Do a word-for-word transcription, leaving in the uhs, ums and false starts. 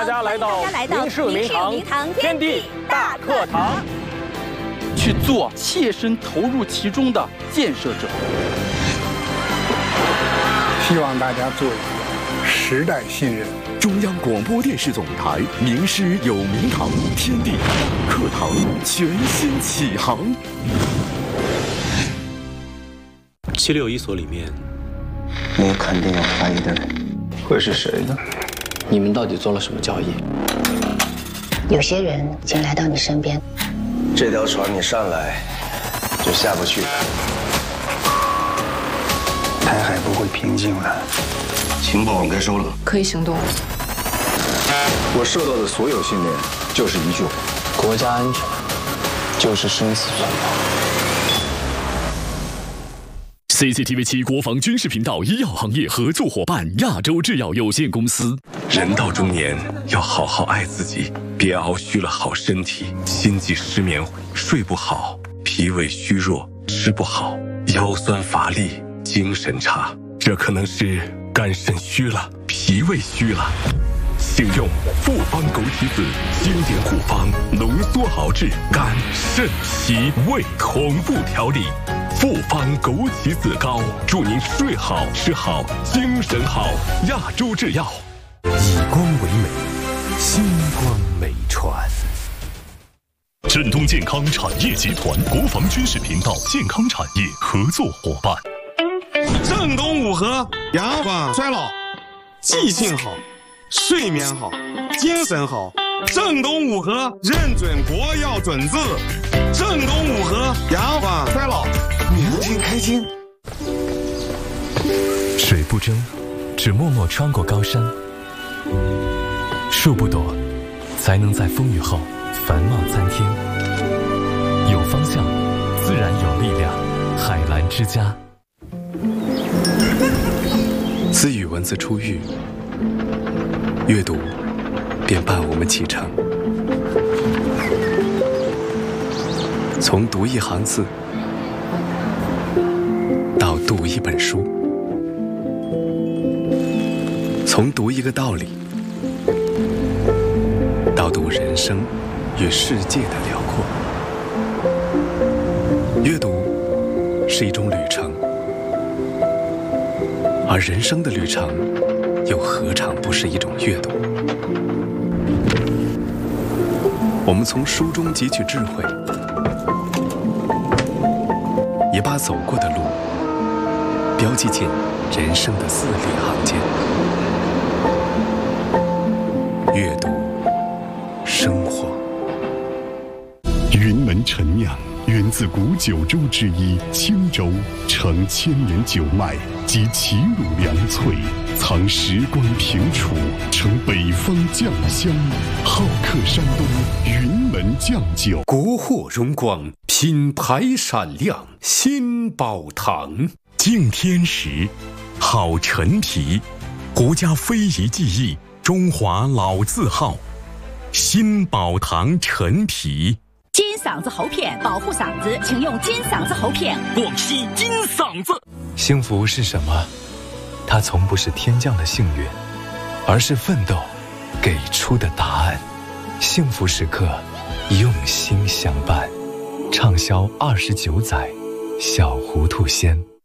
家来到明社民堂天地大课堂， 去做切身投入其中的建设者。 希望大家做一个时代新人。 中央广播电视总台名师有名堂天地大课堂全新启航。 七六一所里面， 你肯定要怀疑的人会是谁呢？ 你们到底做了什么交易？ 有些人已经来到你身边， 这条船你上来就下不去。 台海不会平静了。 情报我该收了， 可以行动。 我受到的所有训练就是一句话： 国家安全就是生死存亡。 C C T V 七国防军事频道医药行业合作伙伴亚洲制药有限公司。 人到中年要好好爱自己，别熬虚了好身体，心悸失眠，睡不好，脾胃虚弱，吃不好，腰酸乏力，精神差，这可能是肝肾虚了，脾胃虚了。请用复方枸杞子经典护方浓缩熬制肝肾脾胃同步调理。复方枸杞子膏，祝您睡好吃好精神好。亚洲制药。 以光为美，星光美传。振东健康产业集团国防军事频道健康产业合作伙伴。 正东五合，阳光衰老，记性好，睡眠好，精神好。正东五合认准国药准字。正东五合，阳光衰老，年轻开心。 水不争，只默默穿过高山；树不躲，才能在风雨后繁茂参天。有方向，自然有力量。海蓝之家。 自与文字初遇，阅读便伴我们启程。从读一行字到读一本书，从读一个道理到读人生与世界的辽阔。阅读是一种旅程，而人生的旅程又何尝不是一种阅读？我们从书中汲取智慧，也把走过的路标记进人生的字里行间。阅读，生活。 云门陈酿源自古九州之一青州，承千年酒脉及齐鲁良萃，藏时光平楚，承北方酱香，好客山东云门酱酒。 国货荣光，品牌闪亮，新宝堂。敬天时，好陈皮，国家非遗技艺，中华老字号，新宝堂陈皮。 金嗓子喉片保护嗓子，请用金嗓子喉片。 广西金嗓子。 幸福是什么？它从不是天降的幸运，而是奋斗给出的答案。幸福时刻，用心相伴。畅销二十九载，小糊涂仙。